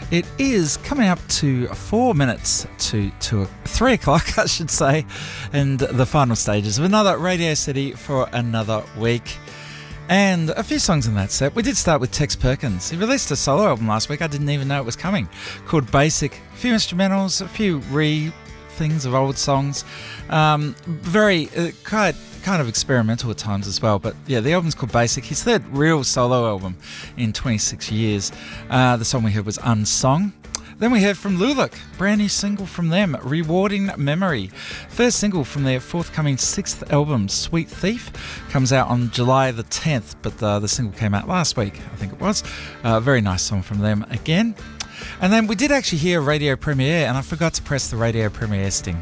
It is coming up to 4 minutes to 3 o'clock, I should say, and the final stages of another Radio City for another week. And a few songs in that set. We did start with Tex Perkins. He released a solo album last week. I didn't even know it was coming, called Basic. A few instrumentals, a few things of old songs. Very kind of experimental at times as well, but yeah, the album's called Basic. His third real solo album in 26 years. The song we heard was Unsung. Then we heard from Luluk, brand new single from them, Rewarding Memory. First single from their forthcoming 6th album, Sweet Thief, comes out on July the 10th, but the single came out last week, I think it was. Very nice song from them again. And then we did actually hear Radio Premiere, and I forgot to press the Radio Premiere sting.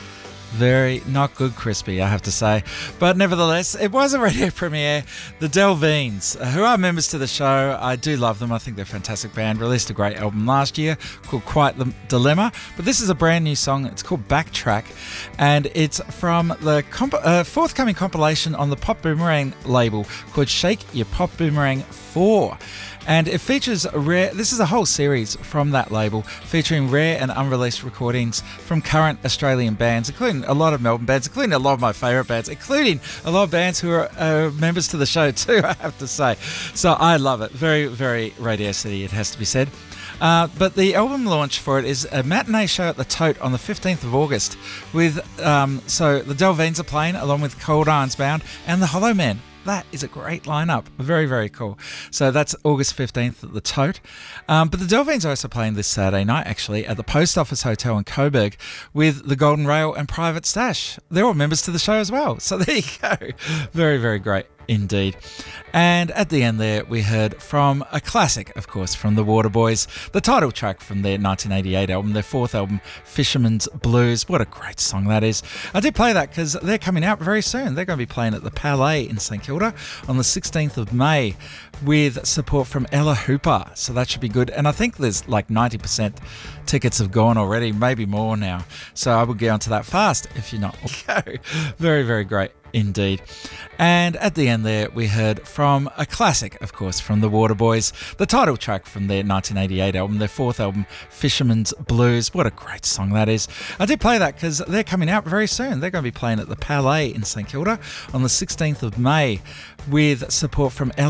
Very not good, Crispy, I have to say. But nevertheless, it was a radio premiere. The Delveens, who are members to the show, I do love them. I think they're a fantastic band. Released a great album last year called Quite the Dilemma. But this is a brand new song. It's called Backtrack. And it's from the forthcoming compilation on the Pop Boomerang label called Shake Your Pop Boomerang 4. And it features this is a whole series from that label featuring rare and unreleased recordings from current Australian bands, including a lot of Melbourne bands, including a lot of my favourite bands, including a lot of bands who are members to the show too, I have to say. So I love it. Very, very Radio City, it has to be said. But the album launch for it is a matinee show at the Tote on the 15th of August with, so the Delveens are playing along with Cold Irons Bound and the Hollow Man. That is a great lineup. Very, very cool. So that's August 15th at the Tote. But the Delveens are also playing this Saturday night, actually, at the Post Office Hotel in Coburg with the Golden Rail and Private Stash. They're all members to the show as well. So there you go. Very, very great indeed. And at the end there, we heard from a classic, of course, from the Waterboys, the title track from their 1988 album, their 4th album, Fisherman's Blues. What a great song that is. I did play that because they're coming out very soon. They're going to be playing at the Palais in St Kilda on the 16th of May with support from Ella Hooper. So that should be good. And I think there's like 90% tickets have gone already, maybe more now. So I will get onto that fast if you're not. Very, very great indeed. And at the end there, we heard from a classic, of course, from the Waterboys, the title track from their 1988 album, their 4th album, Fisherman's Blues. What a great song that is. I did play that because they're coming out very soon. They're going to be playing at the Palais in St Kilda on the 16th of May with support from Ella